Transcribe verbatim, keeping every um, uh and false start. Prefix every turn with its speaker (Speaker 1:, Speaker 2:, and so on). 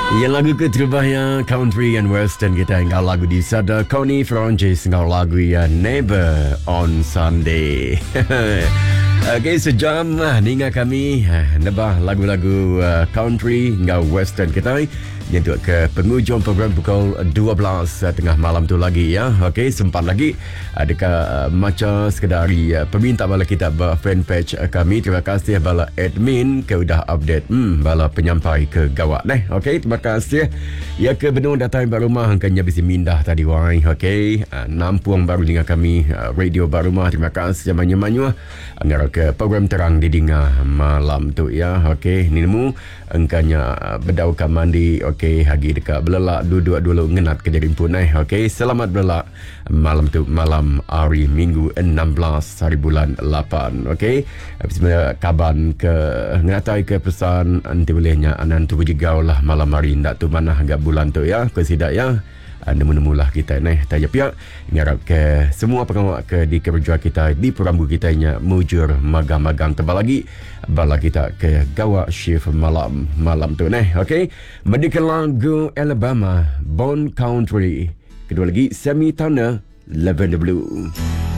Speaker 1: Yang lagu ke terbaik country and western kita ngau lagu di sada Connie Francis ngau lagu ya Neighbor on Sunday. Okey, sejam ninga kami nebah lagu-lagu uh, country ngau western kita untuk ke penghujung program pukul dua belas uh, tengah malam tu lagi ya. Okey, sempat lagi adakah uh, macam sekadari uh, peminta bala kita ba fanpage uh, kami. Terima kasih bala admin ke udah update hmm bala penyampai ke gawat neh. Okey, terima kasih. Ya ke benung datang baru rumah angkanya bisi mindah tadi wai. Okey, uh, nampuang baru dengan kami uh, radio baru rumah. Terima kasih manyu-manyu anggar ke program terang di dinga malam tu ya. Okey, ni nemu angkanya uh, bedau ka mandi. Okey, hagi dekat belelak duduk dulu ngenat ke jerimpun eh. Okey, selamat belelak malam tu, malam hari Minggu enam belas hari bulan lapan. Okey, bismillah kaban ke ngatai ke pesan nanti bolehnya anan tu berjigau lah malam hari ndak tu mana agak bulan tu ya. Ke sidak ya. Nemu-nemu lah kita ni tanya pihak ngarap ke semua pengawal ke di kerja kita di perambu kita nya mujur magang-magang tebal lagi bala kita ke gawak shift malam malam tu ni. Okey, medical lagu Alabama Born Country, kedua lagi Sammy Turner Lavender Blue.